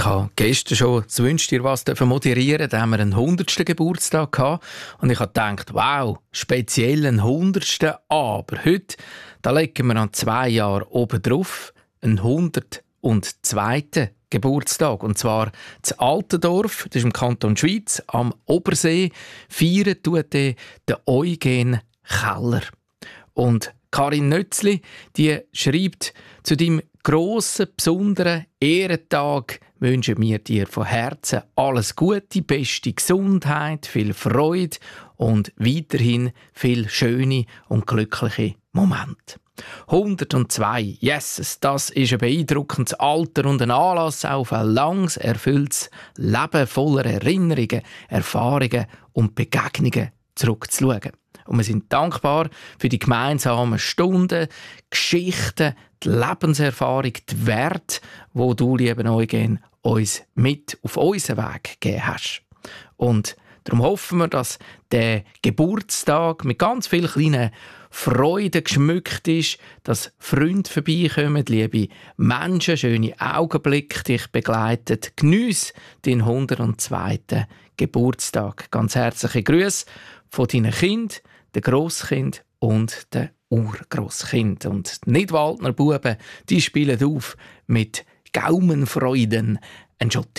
Ich habe gestern schon das «Wünsch dir was» moderieren, da haben wir einen 100. Geburtstag gehabt. Und ich habe gedacht, wow, speziell einen 100. Aber heute, da legen wir an 2 Jahre oben drauf, einen 102. Geburtstag. Und zwar zu Altendorf, das ist im Kanton Schwyz, am Obersee, feiern tut der Eugen Keller. Und Karin Nötzli, die schreibt, zu deinem grossen, besonderen Ehrentag wünschen wir dir von Herzen alles Gute, beste Gesundheit, viel Freude und weiterhin viel schöne und glückliche Momente. 102, yes, das ist ein beeindruckendes Alter und ein Anlass auf ein langes, erfülltes Leben voller Erinnerungen, Erfahrungen und Begegnungen zurückzuschauen. Und wir sind dankbar für die gemeinsamen Stunden, Geschichten, die Lebenserfahrung, die Werte, die du, lieber Eugen, uns mit auf unseren Weg gegeben hast. Und darum hoffen wir, dass der Geburtstag mit ganz vielen kleinen Freuden geschmückt ist, dass Freunde vorbeikommen, liebe Menschen, schöne Augenblicke dich begleiten. Geniesse deinen 102. Geburtstag. Ganz herzliche Grüße von deinen Kindern, den Grosskind und den Urgrosskind. Und die Nidwaldner Buben, die spielen auf mit Gaumenfreuden ein Schotti.